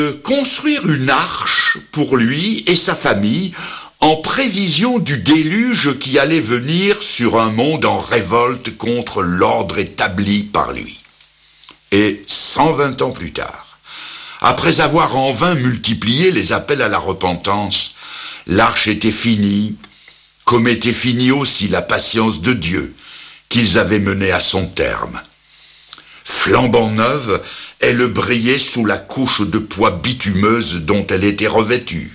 construire une arche pour lui et sa famille en prévision du déluge qui allait venir sur un monde en révolte contre l'ordre établi par lui. Et 120 ans plus tard, après avoir en vain multiplié les appels à la repentance, l'arche était finie, comme était finie aussi la patience de Dieu qu'ils avaient menée à son terme. Flambant neuve, elle brillait sous la couche de poix bitumeuse dont elle était revêtue.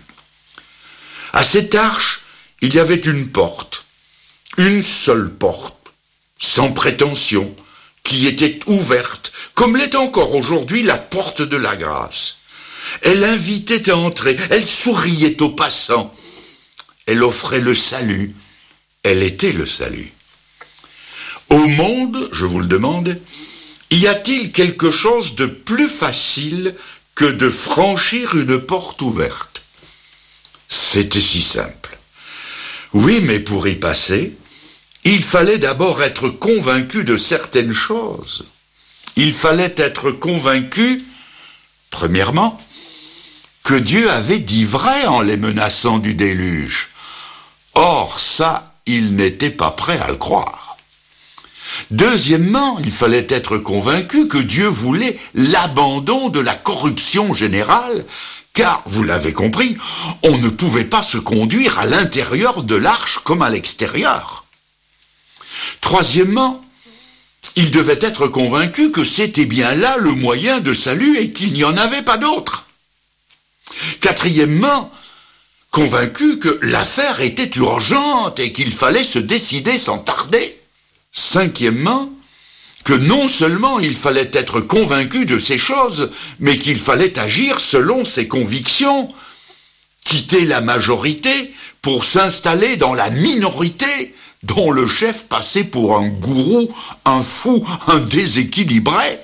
À cette arche, il y avait une porte, une seule porte, sans prétention, qui était ouverte, comme l'est encore aujourd'hui la porte de la grâce. Elle invitait à entrer, elle souriait aux passants, elle offrait le salut, elle était le salut. Au monde, je vous le demande, y a-t-il quelque chose de plus facile que de franchir une porte ouverte? C'était si simple. Oui, mais pour y passer, il fallait d'abord être convaincu de certaines choses. Il fallait être convaincu, premièrement, que Dieu avait dit vrai en les menaçant du déluge. Or, ça, il n'était pas prêt à le croire. Deuxièmement, il fallait être convaincu que Dieu voulait l'abandon de la corruption générale, car, vous l'avez compris, on ne pouvait pas se conduire à l'intérieur de l'arche comme à l'extérieur. Troisièmement, il devait être convaincu que c'était bien là le moyen de salut et qu'il n'y en avait pas d'autre. Quatrièmement, convaincu que l'affaire était urgente et qu'il fallait se décider sans tarder. Cinquièmement, que non seulement il fallait être convaincu de ces choses, mais qu'il fallait agir selon ses convictions, quitter la majorité pour s'installer dans la minorité dont le chef passait pour un gourou, un fou, un déséquilibré.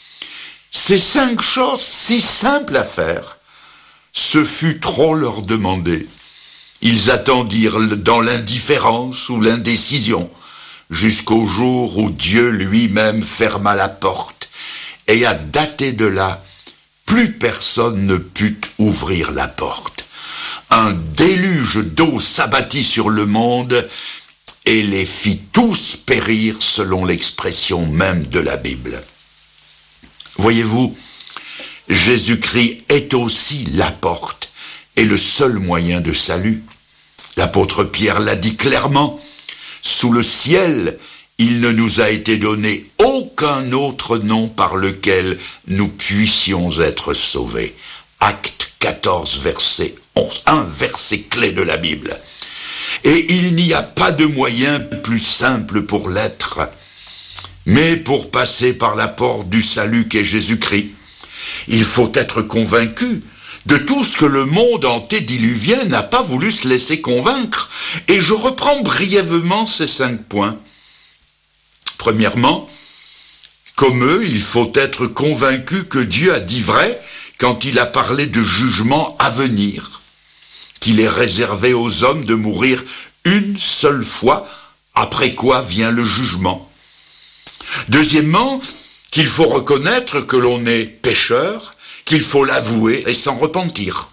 Ces 5 choses si simples à faire, ce fut trop leur demander. Ils attendirent dans l'indifférence ou l'indécision, jusqu'au jour où Dieu lui-même ferma la porte, et à dater de là, plus personne ne put ouvrir la porte. Un déluge d'eau s'abattit sur le monde et les fit tous périr selon l'expression même de la Bible. Voyez-vous, Jésus-Christ est aussi la porte et le seul moyen de salut. L'apôtre Pierre l'a dit clairement, sous le ciel, il ne nous a été donné aucun autre nom par lequel nous puissions être sauvés. Acte 14, verset 11, un verset clé de la Bible. Et il n'y a pas de moyen plus simple pour l'être. Mais pour passer par la porte du salut qu'est Jésus-Christ, il faut être convaincu de tout ce que le monde antédiluvien n'a pas voulu se laisser convaincre. Et je reprends brièvement ces 5 points. Premièrement, comme eux, il faut être convaincu que Dieu a dit vrai quand il a parlé de jugement à venir, qu'il est réservé aux hommes de mourir une seule fois, après quoi vient le jugement. Deuxièmement, qu'il faut reconnaître que l'on est pécheur, qu'il faut l'avouer et s'en repentir.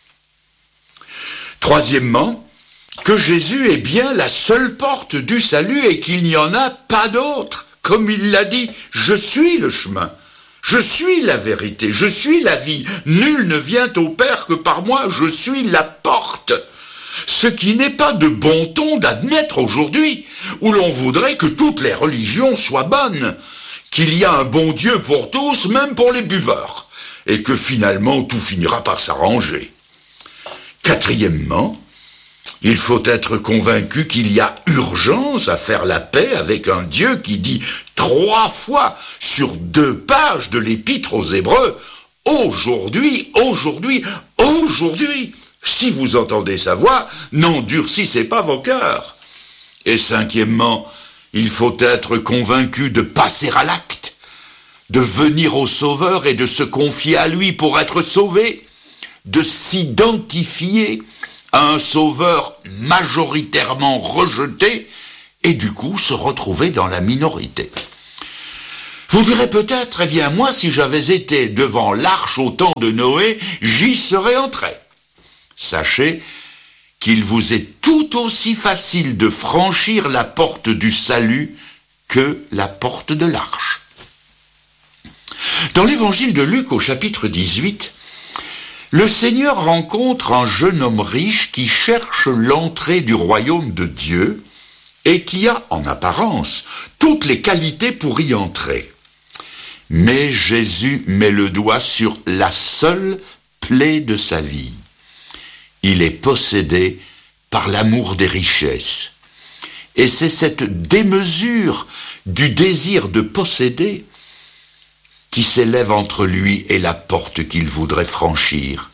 Troisièmement, que Jésus est bien la seule porte du salut et qu'il n'y en a pas d'autre. Comme il l'a dit, je suis le chemin, je suis la vérité, je suis la vie. Nul ne vient au Père que par moi, je suis la porte. Ce qui n'est pas de bon ton d'admettre aujourd'hui, où l'on voudrait que toutes les religions soient bonnes, qu'il y a un bon Dieu pour tous, même pour les buveurs, et que finalement tout finira par s'arranger. Quatrièmement, il faut être convaincu qu'il y a urgence à faire la paix avec un Dieu qui dit 3 fois sur 2 pages de l'épître aux Hébreux, aujourd'hui, aujourd'hui, aujourd'hui. Si vous entendez sa voix, n'endurcissez pas vos cœurs. Et cinquièmement, il faut être convaincu de passer à l'acte, de venir au Sauveur et de se confier à lui pour être sauvé, de s'identifier à un Sauveur majoritairement rejeté et du coup se retrouver dans la minorité. Vous direz peut-être, eh bien moi, si j'avais été devant l'arche au temps de Noé, j'y serais entré. Sachez qu'il vous est tout aussi facile de franchir la porte du salut que la porte de l'arche. Dans l'évangile de Luc au chapitre 18, le Seigneur rencontre un jeune homme riche qui cherche l'entrée du royaume de Dieu et qui a, en apparence, toutes les qualités pour y entrer. Mais Jésus met le doigt sur la seule plaie de sa vie. Il est possédé par l'amour des richesses. Et c'est cette démesure du désir de posséder qui s'élève entre lui et la porte qu'il voudrait franchir.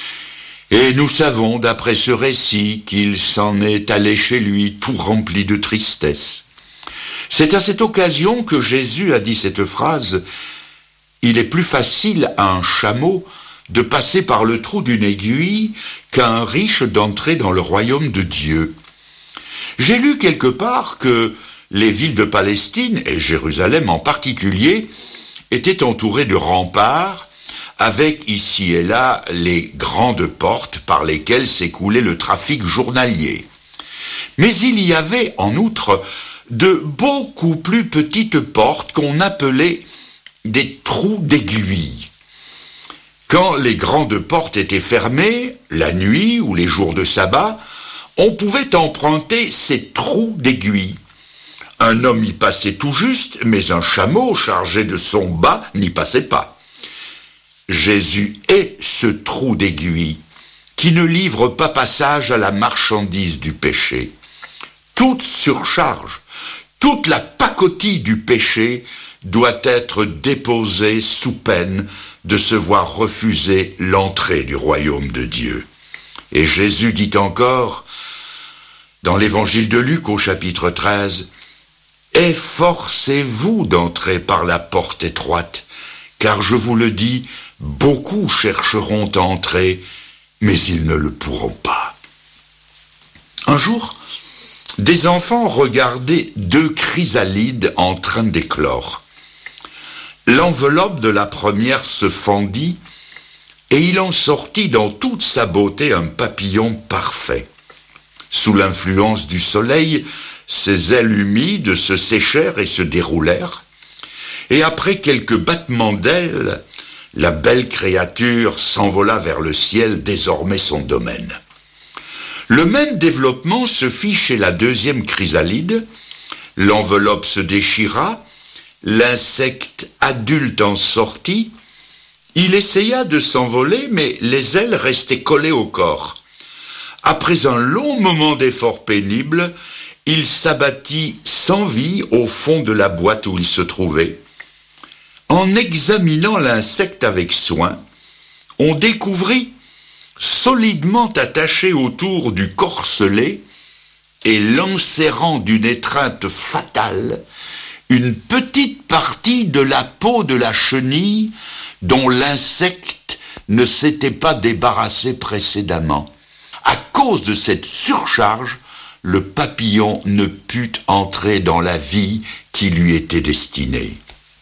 Et nous savons, d'après ce récit, qu'il s'en est allé chez lui tout rempli de tristesse. C'est à cette occasion que Jésus a dit cette phrase « Il est plus facile à un chameau de passer par le trou d'une aiguille qu'à un riche d'entrer dans le royaume de Dieu. » J'ai lu quelque part que les villes de Palestine, et Jérusalem en particulier, étaient entourées de remparts, avec ici et là les grandes portes par lesquelles s'écoulait le trafic journalier. Mais il y avait en outre de beaucoup plus petites portes qu'on appelait des trous d'aiguille. Quand les grandes portes étaient fermées, la nuit ou les jours de sabbat, on pouvait emprunter ces trous d'aiguille. Un homme y passait tout juste, mais un chameau chargé de son bât n'y passait pas. Jésus est ce trou d'aiguille qui ne livre pas passage à la marchandise du péché. Toute surcharge, toute la pacotille du péché doit être déposée sous peine de se voir refuser l'entrée du royaume de Dieu. Et Jésus dit encore, dans l'évangile de Luc au chapitre 13, « Efforcez-vous d'entrer par la porte étroite, car je vous le dis, beaucoup chercheront à entrer, mais ils ne le pourront pas. » Un jour, des enfants regardaient 2 chrysalides en train d'éclore. L'enveloppe de la première se fendit, et il en sortit dans toute sa beauté un papillon parfait. Sous l'influence du soleil, ses ailes humides se séchèrent et se déroulèrent, et après quelques battements d'ailes, la belle créature s'envola vers le ciel, désormais son domaine. Le même développement se fit chez la 2e chrysalide, l'enveloppe se déchira, l'insecte adulte en sortit, il essaya de s'envoler, mais les ailes restaient collées au corps. Après un long moment d'effort pénible, il s'abattit sans vie au fond de la boîte où il se trouvait. En examinant l'insecte avec soin, on découvrit, solidement attaché autour du corselet et l'enserrant d'une étreinte fatale, une petite partie de la peau de la chenille dont l'insecte ne s'était pas débarrassé précédemment. À cause de cette surcharge, le papillon ne put entrer dans la vie qui lui était destinée.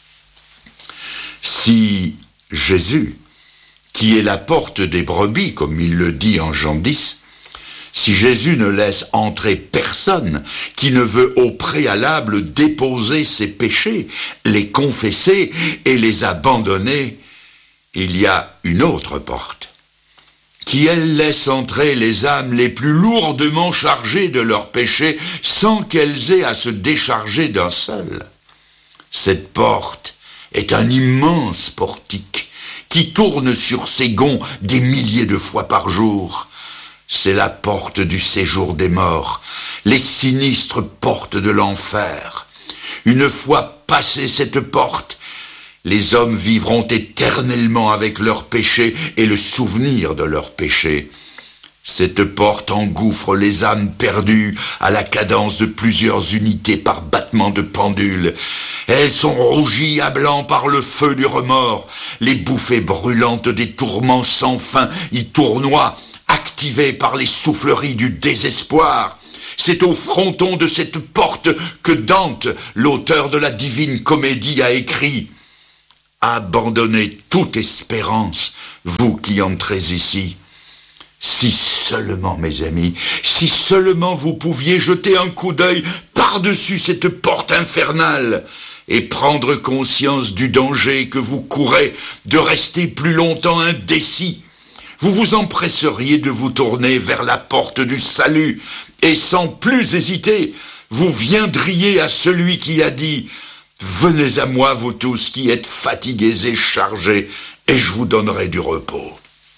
Si Jésus, qui est la porte des brebis, comme il le dit en Jean 10, si Jésus ne laisse entrer personne qui ne veut au préalable déposer ses péchés, les confesser et les abandonner, il y a une autre porte, qui elle laisse entrer les âmes les plus lourdement chargées de leurs péchés sans qu'elles aient à se décharger d'un seul. Cette porte est un immense portique qui tourne sur ses gonds des milliers de fois par jour. C'est la porte du séjour des morts, les sinistres portes de l'enfer. Une fois passée cette porte, les hommes vivront éternellement avec leurs péchés et le souvenir de leurs péchés. Cette porte engouffre les âmes perdues à la cadence de plusieurs unités par battement de pendule. Elles sont rougies à blanc par le feu du remords. Les bouffées brûlantes des tourments sans fin y tournoient, activées par les souffleries du désespoir. C'est au fronton de cette porte que Dante, l'auteur de la Divine Comédie, a écrit « Abandonnez toute espérance, vous qui entrez ici. Si seulement, mes amis, si seulement vous pouviez jeter un coup d'œil par-dessus cette porte infernale et prendre conscience du danger que vous courez de rester plus longtemps indécis. Vous vous empresseriez de vous tourner vers la porte du salut et sans plus hésiter, vous viendriez à celui qui a dit « Venez à moi, vous tous qui êtes fatigués et chargés, et je vous donnerai du repos. »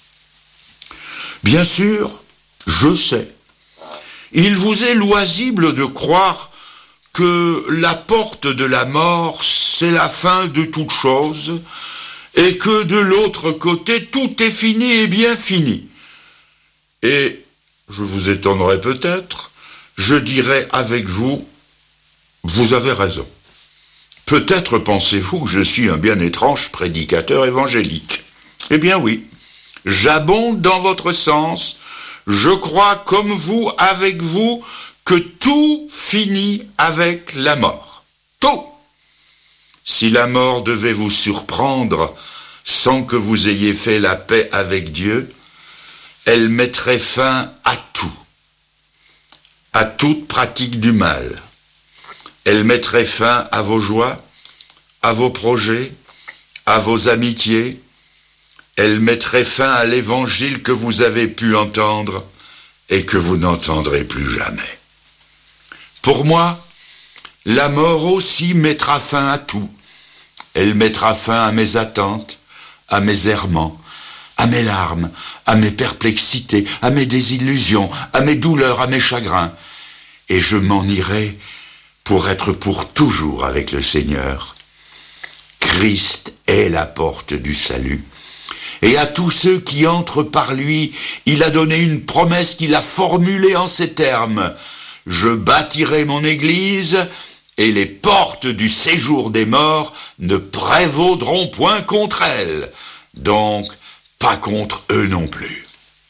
Bien sûr, je sais, il vous est loisible de croire que la porte de la mort, c'est la fin de toute chose, et que de l'autre côté, tout est fini et bien fini. Et je vous étonnerai peut-être, je dirai avec vous, vous avez raison. Peut-être pensez-vous que je suis un bien étrange prédicateur évangélique. Eh bien oui, j'abonde dans votre sens, je crois comme vous, avec vous, que tout finit avec la mort. Tout. Si la mort devait vous surprendre sans que vous ayez fait la paix avec Dieu, elle mettrait fin à tout, à toute pratique du mal. Elle mettrait fin à vos joies, à vos projets, à vos amitiés. Elle mettrait fin à l'évangile que vous avez pu entendre et que vous n'entendrez plus jamais. Pour moi, la mort aussi mettra fin à tout. Elle mettra fin à mes attentes, à mes errements, à mes larmes, à mes perplexités, à mes désillusions, à mes douleurs, à mes chagrins. Et je m'en irai pour être pour toujours avec le Seigneur. Christ est la porte du salut. Et à tous ceux qui entrent par lui, il a donné une promesse qu'il a formulée en ces termes. « Je bâtirai mon église, et les portes du séjour des morts ne prévaudront point contre elle. » Donc, pas contre eux non plus.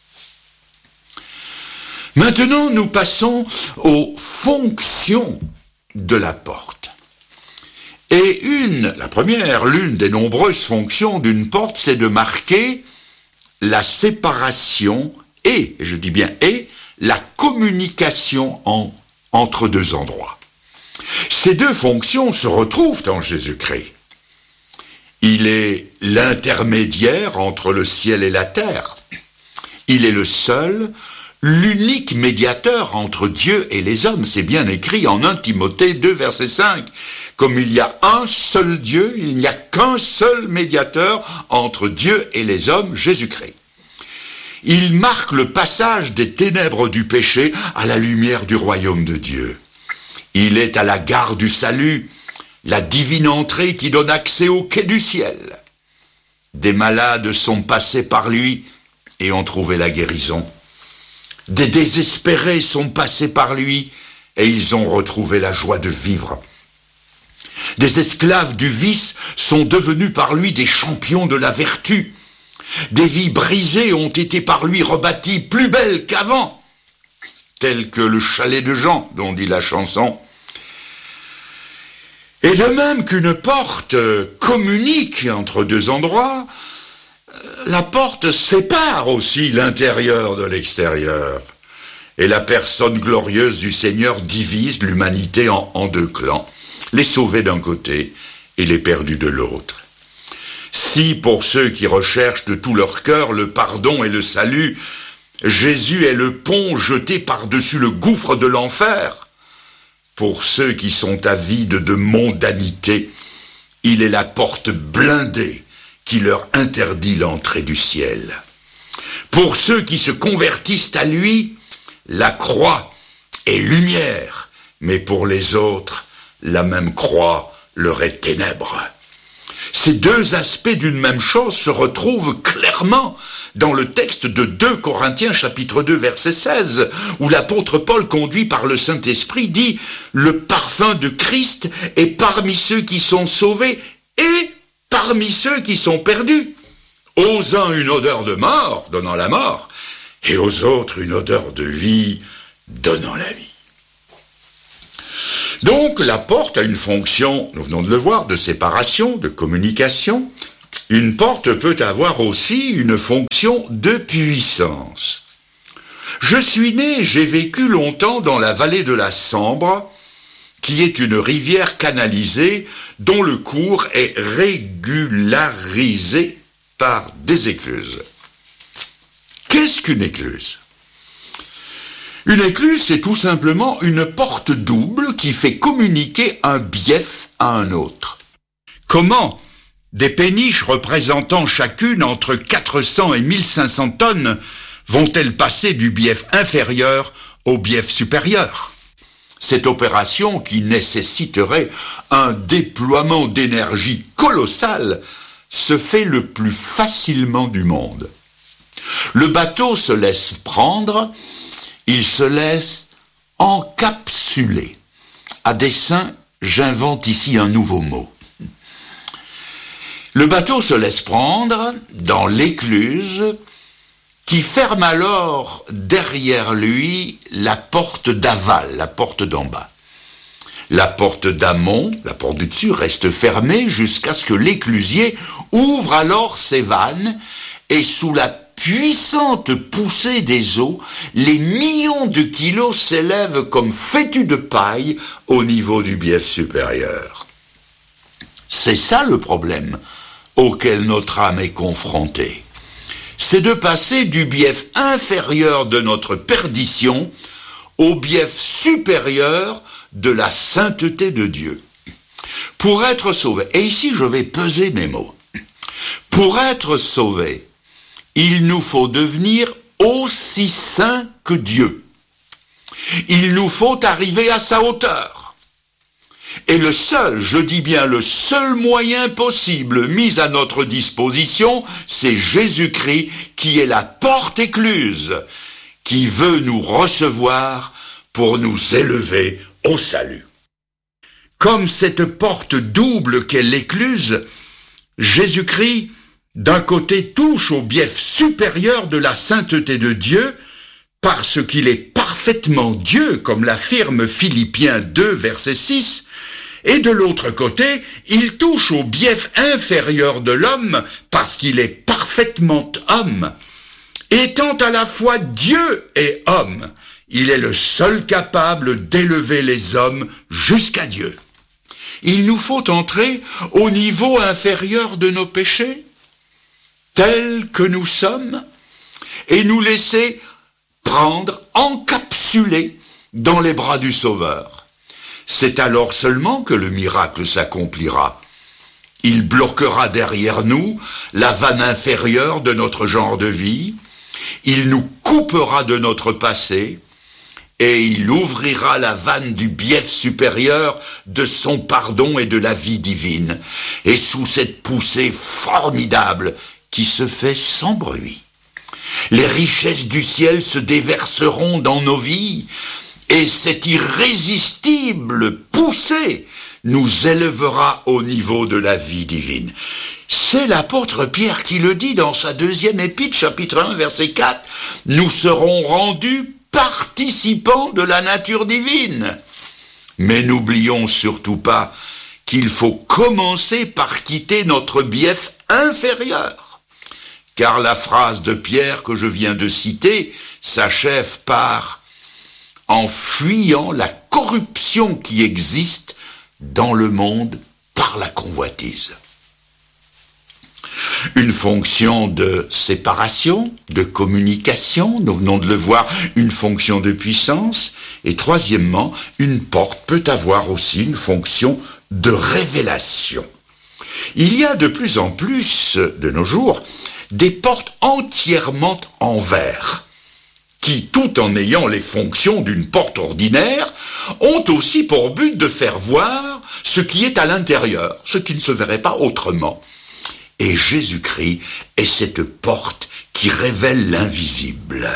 Maintenant, nous passons aux fonctions de la porte. Et l'une des nombreuses fonctions d'une porte, c'est de marquer la séparation et je dis bien la communication entre deux endroits. Ces deux fonctions se retrouvent en Jésus-Christ. Il est l'intermédiaire entre le ciel et la terre. Il est le seul, l'unique médiateur entre Dieu et les hommes. C'est bien écrit en 1 Timothée 2, verset 5. Comme il y a un seul Dieu, il n'y a qu'un seul médiateur entre Dieu et les hommes, Jésus-Christ. Il marque le passage des ténèbres du péché à la lumière du royaume de Dieu. Il est à la gare du salut, la divine entrée qui donne accès au quai du ciel. Des malades sont passés par lui et ont trouvé la guérison. Des désespérés sont passés par lui et ils ont retrouvé la joie de vivre. Des esclaves du vice sont devenus par lui des champions de la vertu. Des vies brisées ont été par lui rebâties plus belles qu'avant, tel que le chalet de Jean, dont dit la chanson. Et de même qu'une porte communique entre deux endroits, la porte sépare aussi l'intérieur de l'extérieur. Et la personne glorieuse du Seigneur divise l'humanité en deux clans, les sauvés d'un côté et les perdus de l'autre. Si pour ceux qui recherchent de tout leur cœur le pardon et le salut, Jésus est le pont jeté par-dessus le gouffre de l'enfer, pour ceux qui sont avides de mondanité, il est la porte blindée qui leur interdit l'entrée du ciel. Pour ceux qui se convertissent à lui, la croix est lumière, mais pour les autres, la même croix leur est ténèbres. Ces deux aspects d'une même chose se retrouvent clairement dans le texte de 2 Corinthiens chapitre 2 verset 16, où l'apôtre Paul, conduit par le Saint-Esprit, dit « Le parfum de Christ est parmi ceux qui sont sauvés et parmi ceux qui sont perdus. Aux uns une odeur de mort, donnant la mort, et aux autres une odeur de vie, donnant la vie. » Donc la porte a une fonction, nous venons de le voir, de séparation, de communication. Une porte peut avoir aussi une fonction de puissance. Je suis né, j'ai vécu longtemps dans la vallée de la Sambre, qui est une rivière canalisée dont le cours est régularisé par des écluses. Qu'est-ce qu'une écluse ? Une écluse, c'est tout simplement une porte double qui fait communiquer un bief à un autre. Comment ? Des péniches représentant chacune entre 400 et 1500 tonnes vont-elles passer du bief inférieur au bief supérieur ? Cette opération, qui nécessiterait un déploiement d'énergie colossal, se fait le plus facilement du monde. Le bateau se laisse prendre, il se laisse encapsuler. À dessein, j'invente ici un nouveau mot. Le bateau se laisse prendre dans l'écluse qui ferme alors derrière lui la porte d'aval, la porte d'en bas. La porte d'amont, la porte du dessus, reste fermée jusqu'à ce que l'éclusier ouvre alors ses vannes et sous la puissante poussée des eaux, les millions de kilos s'élèvent comme fétus de paille au niveau du bief supérieur. C'est ça le problème auquel notre âme est confrontée. C'est de passer du bief inférieur de notre perdition au bief supérieur de la sainteté de Dieu. Pour être sauvé, et ici je vais peser mes mots, pour être sauvé, il nous faut devenir aussi saints que Dieu. Il nous faut arriver à sa hauteur. Et le seul, je dis bien le seul moyen possible mis à notre disposition, c'est Jésus-Christ qui est la porte écluse, qui veut nous recevoir pour nous élever au salut. Comme cette porte double qu'est l'écluse, Jésus-Christ, d'un côté, touche au bief supérieur de la sainteté de Dieu, parce qu'il est parfaitement Dieu, comme l'affirme Philippiens 2, verset 6, et de l'autre côté, il touche au bief inférieur de l'homme, parce qu'il est parfaitement homme. Étant à la fois Dieu et homme, il est le seul capable d'élever les hommes jusqu'à Dieu. Il nous faut entrer au niveau inférieur de nos péchés, tels que nous sommes, et nous laisser prendre, encapsuler dans les bras du Sauveur. C'est alors seulement que le miracle s'accomplira. Il bloquera derrière nous la vanne inférieure de notre genre de vie, il nous coupera de notre passé, et il ouvrira la vanne du bief supérieur de son pardon et de la vie divine. Et sous cette poussée formidable qui se fait sans bruit, les richesses du ciel se déverseront dans nos vies, et cette irrésistible poussée nous élèvera au niveau de la vie divine. C'est l'apôtre Pierre qui le dit dans sa deuxième épître, chapitre 1, verset 4. Nous serons rendus participants de la nature divine. Mais n'oublions surtout pas qu'il faut commencer par quitter notre bief inférieur. Car la phrase de Pierre que je viens de citer s'achève par « en fuyant la corruption qui existe dans le monde par la convoitise ». Une fonction de séparation, de communication, nous venons de le voir, une fonction de puissance, et troisièmement, une porte peut avoir aussi une fonction de révélation. Il y a de plus en plus, de nos jours, des portes entièrement en verre, qui, tout en ayant les fonctions d'une porte ordinaire, ont aussi pour but de faire voir ce qui est à l'intérieur, ce qui ne se verrait pas autrement. Et Jésus-Christ est cette porte qui révèle l'invisible.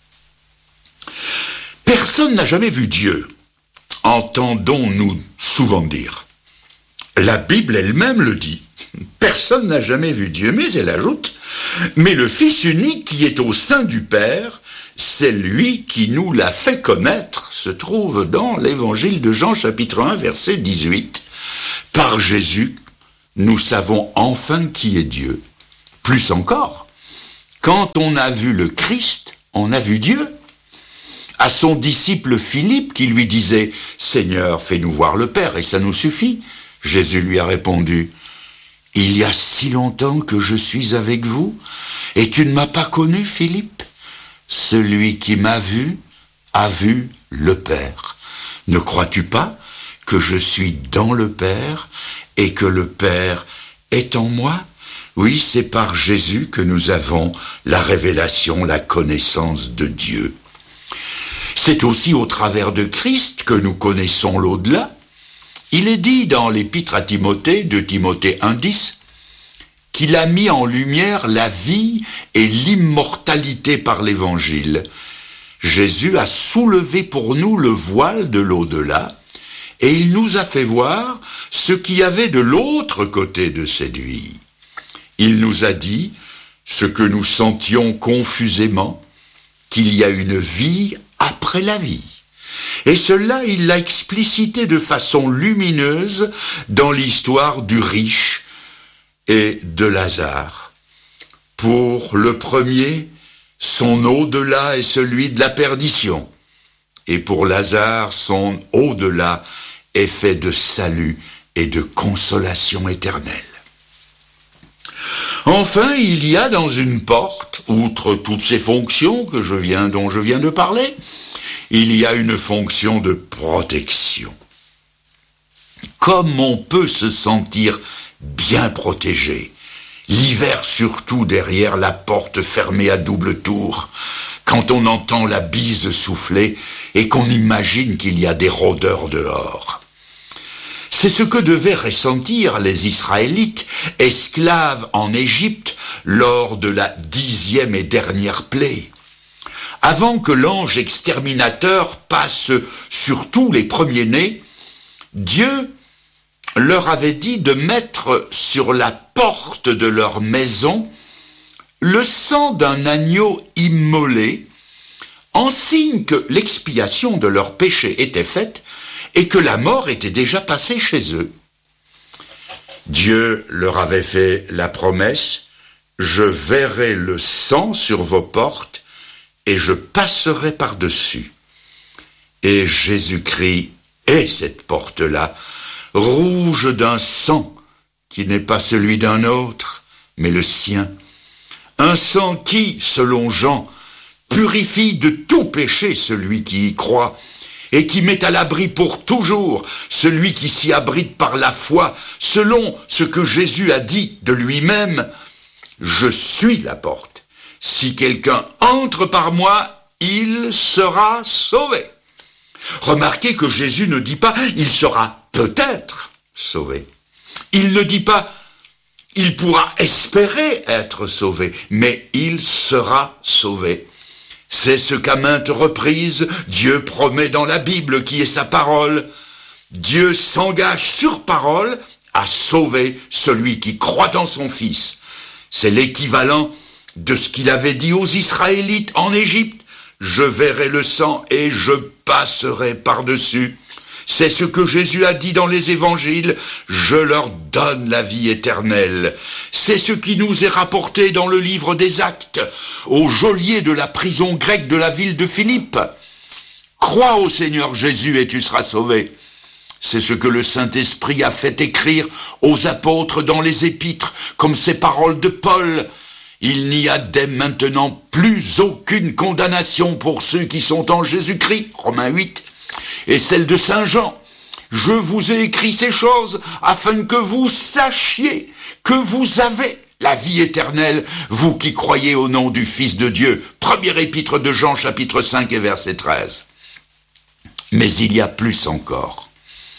Personne n'a jamais vu Dieu, entendons-nous souvent dire. La Bible elle-même le dit. Personne n'a jamais vu Dieu, mais elle ajoute « Mais le Fils unique qui est au sein du Père, c'est lui qui nous l'a fait connaître, se trouve dans l'évangile de Jean chapitre 1 verset 18. Par Jésus, nous savons enfin qui est Dieu. Plus encore, quand on a vu le Christ, on a vu Dieu. À son disciple Philippe qui lui disait « Seigneur, fais-nous voir le Père et ça nous suffit », Jésus lui a répondu « Il y a si longtemps que je suis avec vous et tu ne m'as pas connu, Philippe. Celui qui m'a vu a vu le Père. Ne crois-tu pas que je suis dans le Père et que le Père est en moi ?» Oui, c'est par Jésus que nous avons la révélation, la connaissance de Dieu. C'est aussi au travers de Christ que nous connaissons l'au-delà. Il est dit dans l'épître à Timothée, de Timothée 1,10, qu'il a mis en lumière la vie et l'immortalité par l'Évangile. Jésus a soulevé pour nous le voile de l'au-delà et il nous a fait voir ce qu'il y avait de l'autre côté de cette vie. Il nous a dit ce que nous sentions confusément, qu'il y a une vie après la vie. Et cela, il l'a explicité de façon lumineuse dans l'histoire du riche et de Lazare. Pour le premier, son au-delà est celui de la perdition. Et pour Lazare, son au-delà est fait de salut et de consolation éternelle. Enfin, il y a dans une porte, outre toutes ces fonctions dont je viens de parler, il y a une fonction de protection. Comme on peut se sentir bien protégé, l'hiver surtout derrière la porte fermée à double tour, quand on entend la bise souffler et qu'on imagine qu'il y a des rôdeurs dehors. C'est ce que devaient ressentir les Israélites, esclaves en Égypte, lors de la 10e et dernière plaie. Avant que l'ange exterminateur passe sur tous les premiers-nés, Dieu leur avait dit de mettre sur la porte de leur maison le sang d'un agneau immolé, en signe que l'expiation de leurs péchés était faite et que la mort était déjà passée chez eux. Dieu leur avait fait la promesse « Je verrai le sang sur vos portes et je passerai par-dessus. » Et Jésus-Christ est cette porte-là, rouge d'un sang qui n'est pas celui d'un autre, mais le sien. Un sang qui, selon Jean, purifie de tout péché celui qui y croit et qui met à l'abri pour toujours celui qui s'y abrite par la foi, selon ce que Jésus a dit de lui-même, « Je suis la porte. Si quelqu'un entre par moi, il sera sauvé. » Remarquez que Jésus ne dit pas « il sera peut-être sauvé ». Il ne dit pas « il pourra espérer être sauvé », mais « il sera sauvé ». C'est ce qu'à maintes reprises Dieu promet dans la Bible qui est sa parole. Dieu s'engage sur parole à sauver celui qui croit en son Fils. C'est l'équivalent de ce qu'il avait dit aux Israélites en Égypte. Je verrai le sang et je passerai par-dessus. C'est ce que Jésus a dit dans les évangiles. Je leur donne la vie éternelle. C'est ce qui nous est rapporté dans le livre des Actes, au geôlier de la prison grecque de la ville de Philippe. Crois au Seigneur Jésus et tu seras sauvé. C'est ce que le Saint-Esprit a fait écrire aux apôtres dans les épîtres, comme ces paroles de Paul. Il n'y a dès maintenant plus aucune condamnation pour ceux qui sont en Jésus-Christ, Romains 8, et celle de Saint Jean. Je vous ai écrit ces choses afin que vous sachiez que vous avez la vie éternelle, vous qui croyez au nom du Fils de Dieu. Première épître de Jean, chapitre 5 et verset 13. Mais il y a plus encore.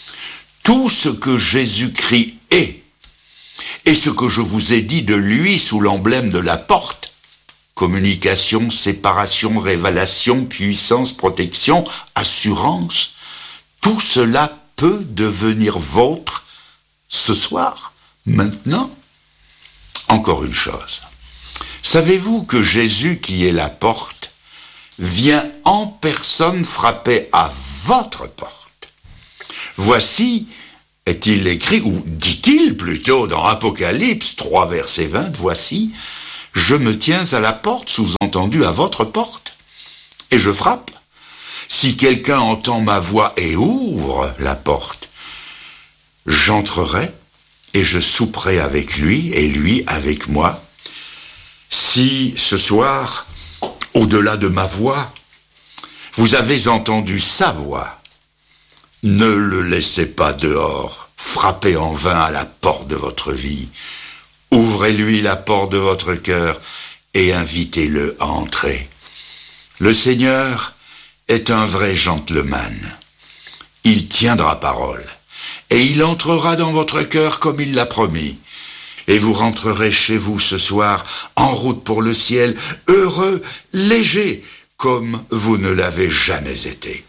Tout ce que Jésus-Christ est, et ce que je vous ai dit de lui sous l'emblème de la porte, communication, séparation, révélation, puissance, protection, assurance, tout cela peut devenir vôtre ce soir, maintenant. Encore une chose. Savez-vous que Jésus, qui est la porte, vient en personne frapper à votre porte. Voici, est-il écrit, ou dit-il plutôt dans Apocalypse 3, verset 20, voici, je me tiens à la porte, sous-entendu à votre porte, et je frappe. Si quelqu'un entend ma voix et ouvre la porte, j'entrerai et je souperai avec lui et lui avec moi. Si ce soir, au-delà de ma voix, vous avez entendu sa voix, ne le laissez pas dehors, frappez en vain à la porte de votre vie. Ouvrez-lui la porte de votre cœur et invitez-le à entrer. Le Seigneur est un vrai gentleman. Il tiendra parole et il entrera dans votre cœur comme il l'a promis. Et vous rentrerez chez vous ce soir en route pour le ciel, heureux, léger, comme vous ne l'avez jamais été.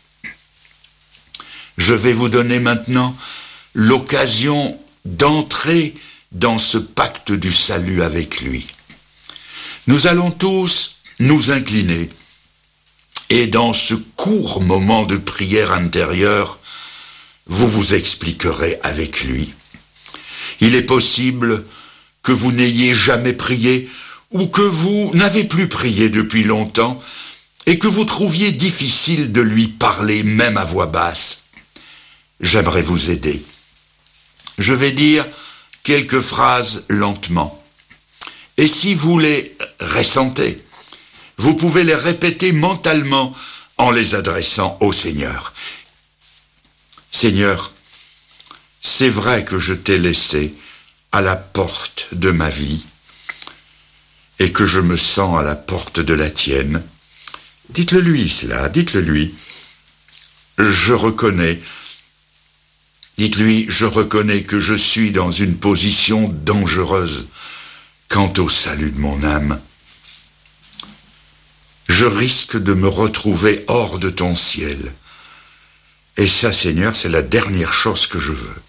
Je vais vous donner maintenant l'occasion d'entrer dans ce pacte du salut avec lui. Nous allons tous nous incliner et dans ce court moment de prière intérieure, vous vous expliquerez avec lui. Il est possible que vous n'ayez jamais prié ou que vous n'avez plus prié depuis longtemps et que vous trouviez difficile de lui parler même à voix basse. J'aimerais vous aider. Je vais dire quelques phrases lentement. Et si vous les ressentez, vous pouvez les répéter mentalement en les adressant au Seigneur. Seigneur, c'est vrai que je t'ai laissé à la porte de ma vie et que je me sens à la porte de la tienne. Dites-le lui cela, dites-le lui. Je reconnais. Dites-lui, je reconnais que je suis dans une position dangereuse quant au salut de mon âme. Je risque de me retrouver hors de ton ciel. Et ça, Seigneur, c'est la dernière chose que je veux.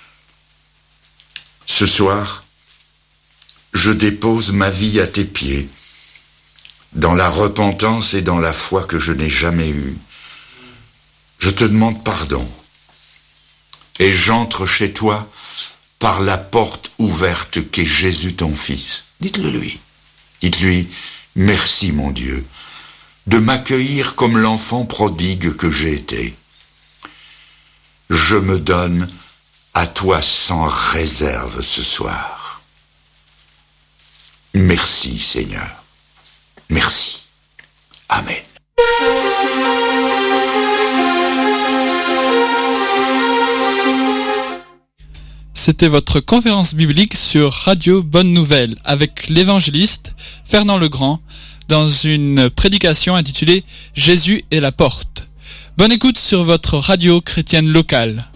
Ce soir, je dépose ma vie à tes pieds, dans la repentance et dans la foi que je n'ai jamais eue. Je te demande pardon. Et j'entre chez toi par la porte ouverte qu'est Jésus ton Fils. Dites-le lui. Dites-lui, merci mon Dieu, de m'accueillir comme l'enfant prodigue que j'ai été. Je me donne à toi sans réserve ce soir. Merci Seigneur. Merci. Amen. C'était votre conférence biblique sur Radio Bonne Nouvelle avec l'évangéliste Fernand Legrand dans une prédication intitulée Jésus est la porte. Bonne écoute sur votre radio chrétienne locale.